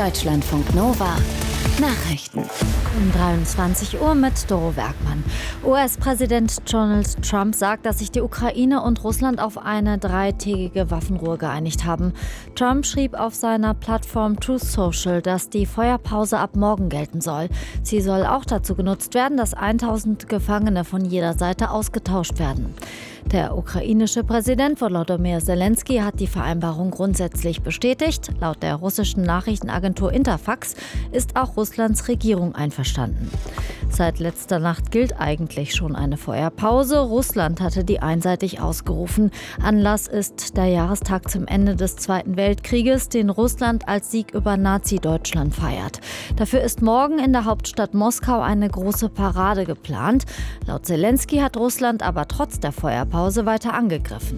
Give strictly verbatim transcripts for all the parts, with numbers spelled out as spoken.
Deutschlandfunk Nova Nachrichten. Um dreiundzwanzig Uhr mit Doro Werkmann. U S-Präsident Donald Trump sagt, dass sich die Ukraine und Russland auf eine dreitägige Waffenruhe geeinigt haben. Trump schrieb auf seiner Plattform Truth Social, dass die Feuerpause ab morgen gelten soll. Sie soll auch dazu genutzt werden, dass tausend Gefangene von jeder Seite ausgetauscht werden. Der ukrainische Präsident Volodymyr Zelensky hat die Vereinbarung grundsätzlich bestätigt. Laut der russischen Nachrichtenagentur Interfax ist auch Russlands Regierung einverstanden. Seit letzter Nacht gilt eigentlich schon eine Feuerpause. Russland hatte die einseitig ausgerufen. Anlass ist der Jahrestag zum Ende des Zweiten Weltkrieges, den Russland als Sieg über Nazi-Deutschland feiert. Dafür ist morgen in der Hauptstadt Moskau eine große Parade geplant. Laut Zelensky hat Russland aber trotz der Feuerpause weiter angegriffen.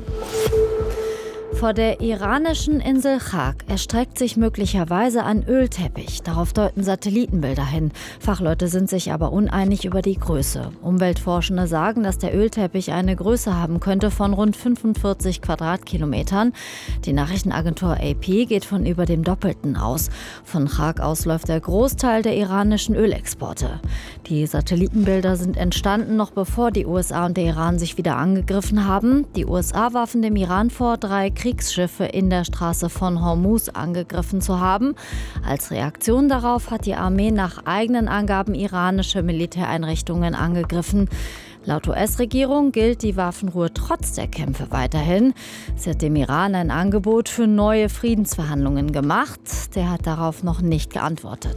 Vor der iranischen Insel Chak erstreckt sich möglicherweise ein Ölteppich. Darauf deuten Satellitenbilder hin. Fachleute sind sich aber uneinig über die Größe. Umweltforschende sagen, dass der Ölteppich eine Größe haben könnte von rund fünfundvierzig Quadratkilometern. Die Nachrichtenagentur A P geht von über dem Doppelten aus. Von Chak aus läuft der Großteil der iranischen Ölexporte. Die Satellitenbilder sind entstanden, noch bevor die U S A und der Iran sich wieder angegriffen haben. Die U S A warfen dem Iran vor, drei Kriegsschiffe in der Straße von Hormuz angegriffen zu haben. Als Reaktion darauf hat die Armee nach eigenen Angaben iranische Militäreinrichtungen angegriffen. Laut U S-Regierung gilt die Waffenruhe trotz der Kämpfe weiterhin. Sie hat dem Iran ein Angebot für neue Friedensverhandlungen gemacht. Der hat darauf noch nicht geantwortet.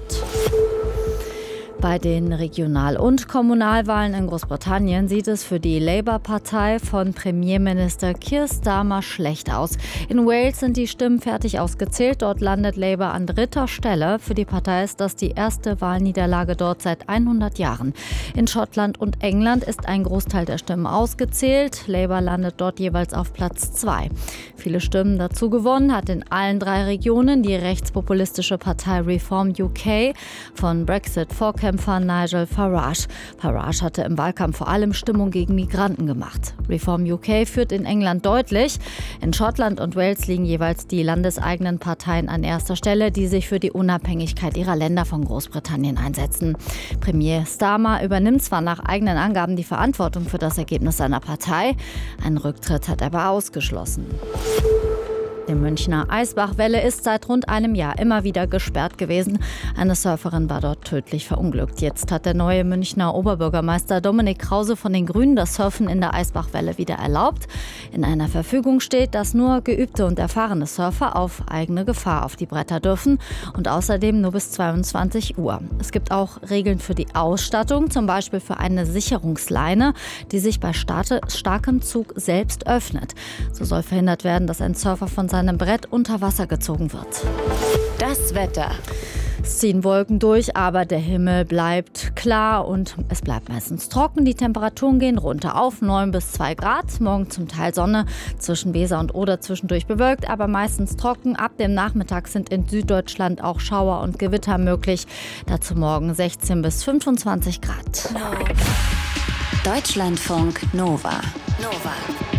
Bei den Regional- und Kommunalwahlen in Großbritannien sieht es für die Labour-Partei von Premierminister Keir Starmer schlecht aus. In Wales sind die Stimmen fertig ausgezählt. Dort landet Labour an dritter Stelle. Für die Partei ist das die erste Wahlniederlage dort seit hundert Jahren. In Schottland und England ist ein Großteil der Stimmen ausgezählt. Labour landet dort jeweils auf Platz zwei. Viele Stimmen dazu gewonnen hat in allen drei Regionen die rechtspopulistische Partei Reform U K von Brexit-Vorkämpfer Nigel Farage. Farage hatte im Wahlkampf vor allem Stimmung gegen Migranten gemacht. Reform U K führt in England deutlich. In Schottland und Wales liegen jeweils die landeseigenen Parteien an erster Stelle, die sich für die Unabhängigkeit ihrer Länder von Großbritannien einsetzen. Premier Starmer übernimmt zwar nach eigenen Angaben die Verantwortung für das Ergebnis seiner Partei, einen Rücktritt hat er aber ausgeschlossen. Die Münchner Eisbachwelle ist seit rund einem Jahr immer wieder gesperrt gewesen. Eine Surferin war dort tödlich verunglückt. Jetzt hat der neue Münchner Oberbürgermeister Dominik Krause von den Grünen das Surfen in der Eisbachwelle wieder erlaubt. In einer Verfügung steht, dass nur geübte und erfahrene Surfer auf eigene Gefahr auf die Bretter dürfen und außerdem nur bis zweiundzwanzig Uhr. Es gibt auch Regeln für die Ausstattung, zum Beispiel für eine Sicherungsleine, die sich bei starkem Zug selbst öffnet. So soll verhindert werden, dass ein Surfer von seinem Brett unter Wasser gezogen wird. Das Wetter. Es ziehen Wolken durch, aber der Himmel bleibt klar und es bleibt meistens trocken. Die Temperaturen gehen runter auf neun bis zwei Grad. Morgen zum Teil Sonne, zwischen Weser und Oder zwischendurch bewölkt, aber meistens trocken. Ab dem Nachmittag sind in Süddeutschland auch Schauer und Gewitter möglich. Dazu morgen sechzehn bis fünfundzwanzig Grad. Deutschlandfunk Nova. Nova.